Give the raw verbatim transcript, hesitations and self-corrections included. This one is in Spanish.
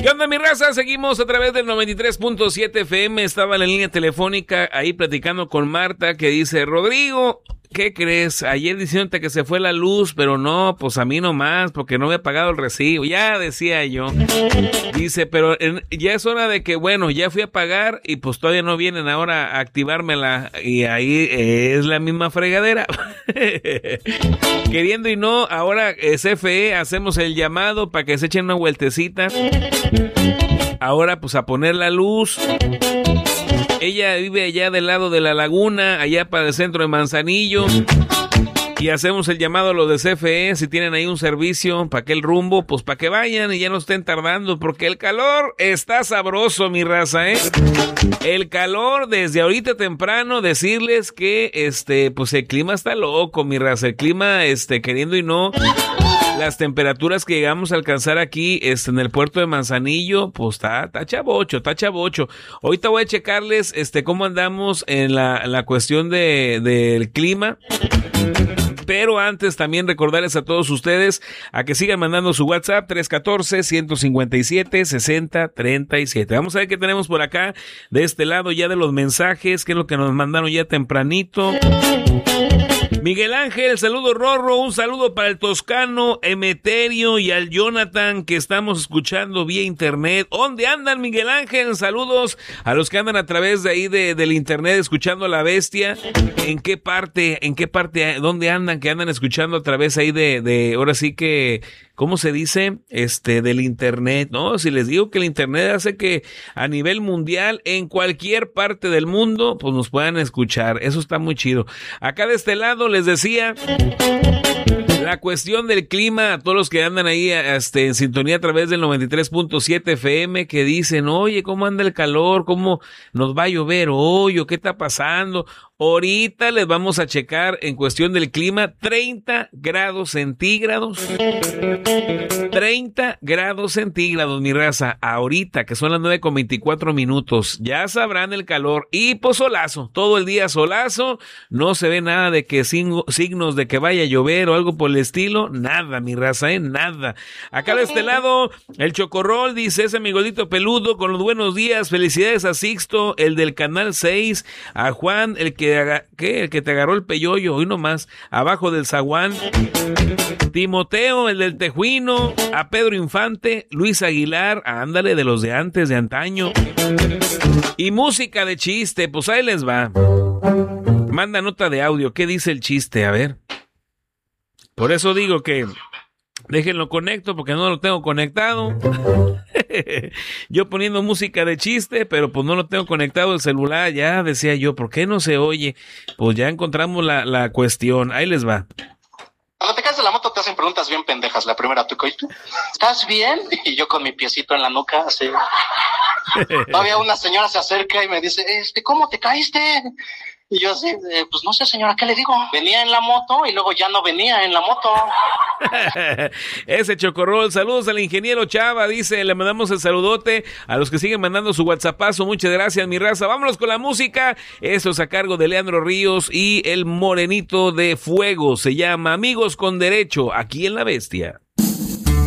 ¿Qué onda, mi raza? Seguimos a través del noventa y tres punto siete F M. Estaba en la línea telefónica ahí platicando con Marta, que dice: Rodrigo, ¿qué crees? Ayer diciéndote que se fue la luz, pero no, pues a mí nomás, porque no había pagado el recibo. Ya decía yo. Dice, pero en, ya es hora de que, bueno, ya fui a pagar y pues todavía no vienen ahora a activármela. Y ahí eh, es la misma fregadera. Queriendo y no, ahora es C F E, hacemos el llamado para que se echen una vueltecita. Ahora pues a poner la luz. Ella vive allá del lado de la laguna, allá para el centro de Manzanillo. Y hacemos el llamado a los de C F E, si tienen ahí un servicio para aquel rumbo, pues para que vayan y ya no estén tardando, porque el calor está sabroso, mi raza, ¿eh? El calor desde ahorita temprano, decirles que, este, pues el clima está loco, mi raza, el clima, este, queriendo y no, las temperaturas que llegamos a alcanzar aquí, este, en el puerto de Manzanillo, pues está, está chavocho, está chavocho. Ahorita voy a checarles, este, cómo andamos en la, la cuestión de, del clima. Pero antes también recordarles a todos ustedes a que sigan mandando su WhatsApp tres uno cuatro, uno cinco siete, seis cero tres siete. Vamos a ver qué tenemos por acá de este lado ya de los mensajes, qué es lo que nos mandaron ya tempranito. Miguel Ángel, saludo Rorro, un saludo para el Toscano, Emeterio y al Jonathan que estamos escuchando vía internet. ¿Dónde andan, Miguel Ángel? Saludos a los que andan a través de ahí de, del internet escuchando a La Bestia. ¿En qué parte, en qué parte, dónde andan que andan escuchando a través ahí de, de, ahora sí que, ¿cómo se dice? Este, del internet, ¿no? Si les digo que el internet hace que a nivel mundial, en cualquier parte del mundo, pues nos puedan escuchar. Eso está muy chido. Acá de este lado les decía, la cuestión del clima, a todos los que andan ahí este, en sintonía a través del noventa y tres punto siete F M, que dicen, oye, ¿cómo anda el calor? ¿Cómo nos va a llover hoy? ¿O qué está pasando? Ahorita les vamos a checar en cuestión del clima, treinta grados centígrados. treinta grados centígrados, mi raza. Ahorita, que son las nueve con veinticuatro minutos. Ya sabrán el calor. Y pues solazo. Todo el día solazo. No se ve nada de que signos de que vaya a llover o algo por el estilo. Nada, mi raza, ¿eh? Nada. Acá de este lado, el Chocorrol dice, ese mi golito peludo con los buenos días. Felicidades a Sixto, el del Canal seis. A Juan, el que ¿Qué? El que te agarró el peyoyo, hoy nomás, abajo del zaguán. Timoteo, el del Tejuino, a Pedro Infante, Luis Aguilar, ándale, de los de antes, de antaño. Y música de chiste, pues ahí les va. Manda nota de audio, ¿qué dice el chiste? A ver. Por eso digo que déjenlo conecto, porque no lo tengo conectado. Yo poniendo música de chiste, pero pues no lo tengo conectado el celular. Ya decía yo, ¿por qué no se oye? Pues ya encontramos la, la cuestión. Ahí les va. Cuando te caes de la moto te hacen preguntas bien pendejas. La primera, ¿tú estás bien? Y yo con mi piecito en la nuca, así. Todavía una señora se acerca y me dice, este, ¿cómo te caíste? Y yo así, eh, pues no sé, señora, ¿qué le digo? Venía en la moto y luego ya no venía en la moto. Ese Chocorrol, saludos al ingeniero Chava, dice, le mandamos el saludote a los que siguen mandando su WhatsAppazo, muchas gracias, mi raza. Vámonos con la música, esto es a cargo de Leandro Ríos y el Morenito de Fuego, se llama Amigos con Derecho, aquí en La Bestia.